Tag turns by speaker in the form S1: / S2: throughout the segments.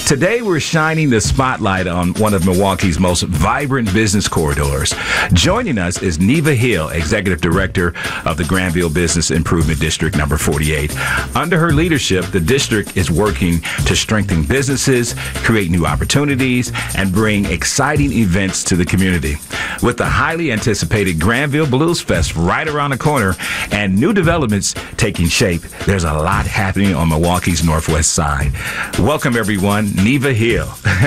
S1: Today, we're shining the spotlight on one of Milwaukee's most vibrant business corridors. Joining us is Neva Hill, Executive Director of the Granville Business Improvement District number 48. Under her leadership, the district is working to strengthen businesses, create new opportunities, and bring exciting events to the community. With the highly anticipated Granville Blues Fest right around the corner and new developments taking shape, there's a lot happening on Milwaukee's northwest side. Welcome, everyone. Neva Hill.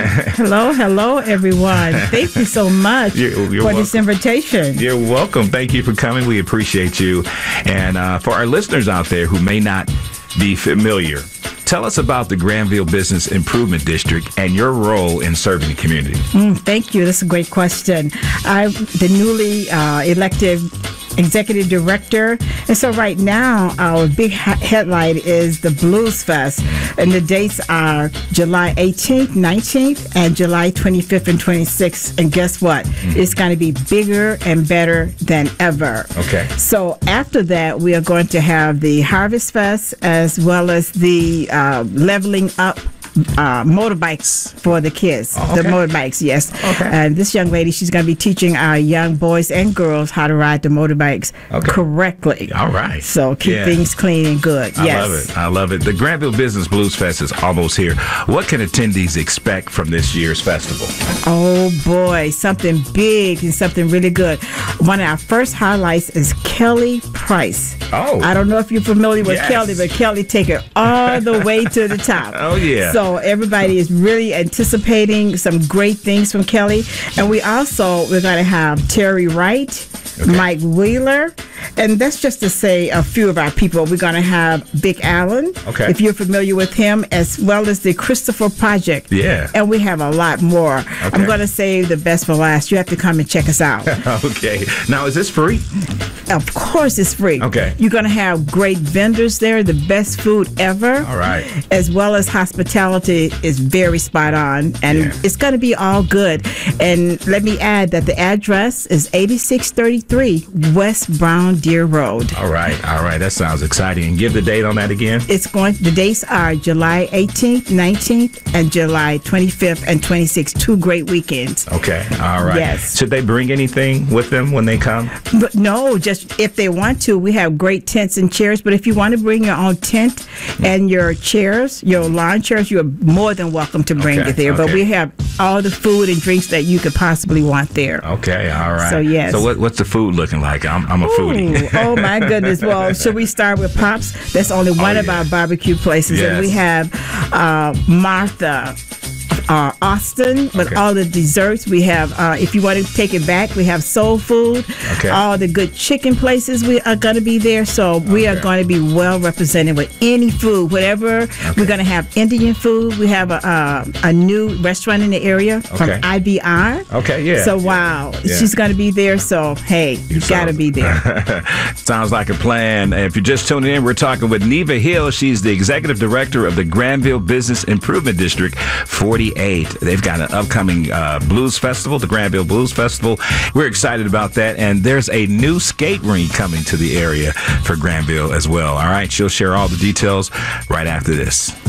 S2: Hello, everyone. Thank you so much for this invitation.
S1: You're welcome. Thank you for coming. We appreciate you. And for our listeners out there who may not be familiar, tell us about the Granville Business Improvement District and your role in serving the community.
S2: Thank you. That's a great question. I'm the newly elected Executive Director. And so right now, our big headline is the Blues Fest. And the dates are July 18th, 19th, and July 25th and 26th. And guess what? It's going to be bigger and better than ever.
S1: Okay.
S2: So after that, we are going to have the Harvest Fest as well as the Leveling Up motorbikes for the kids.
S1: Oh, okay.
S2: The motorbikes, yes.
S1: Okay.
S2: And this young lady, she's going to be teaching our young boys and girls how to ride the motorbikes correctly.
S1: All right.
S2: So keep things clean and good.
S1: I love it. The Granville Business Blues Fest is almost here. What can attendees expect from this year's festival?
S2: Oh boy, something big and something really good. One of our first highlights is Kelly Price.
S1: Oh.
S2: I don't know if you're familiar with Kelly, but Kelly take it all the way to the top.
S1: Oh yeah.
S2: So everybody is really anticipating some great things from Kelly. And we're going to have Terry Wright, Mike Wheeler, and that's just to say a few of our people. We're going to have Vic Allen, if you're familiar with him, as well as the Christopher Project.
S1: Yeah.
S2: And we have a lot more. I'm going to save the best for last. You have to come and check us out.
S1: Okay. Now, is this free?
S2: Of course it's free.
S1: Okay.
S2: You're going to have great vendors there, the best food ever.
S1: All right.
S2: As well as hospitality is very spot on. And it's going to be all good. And let me add that the address is 8633 West Brown Deer Road.
S1: All right. That sounds exciting. And give the date on that again.
S2: The dates are July 18th, 19th, and July 25th and 26th. 2 great weekends.
S1: Okay. All right.
S2: Yes.
S1: Should they bring anything with them when they come?
S2: But no, just if they want to. We have great tents and chairs. But if you want to bring your own tent and your chairs, your lawn chairs, you're more than welcome to bring it there. But we have all the food and drinks that you could possibly want there.
S1: Okay. All right.
S2: So yes.
S1: So what's the food looking like? I'm a foodie.
S2: Oh my goodness. Well, should we start with Pops? That's only one of our barbecue places.
S1: Yes.
S2: And we have Martha, Austin, but all the desserts we have. If you want to take it back, we have soul food. All the good chicken places we are going to be there. So we are going to be well represented with any food, whatever. We're going to have Indian food. We have a new restaurant in the area from IBR. So she's going to be there. So hey, you got to be there.
S1: Sounds like a plan. If you're just tuning in, we're talking with Neva Hill. She's the Executive Director of the Granville Business Improvement District 48. They've got an upcoming blues festival, the Granville Blues Festival. We're excited about that. And there's a new skate rink coming to the area for Granville as well. All right. She'll share all the details right after this.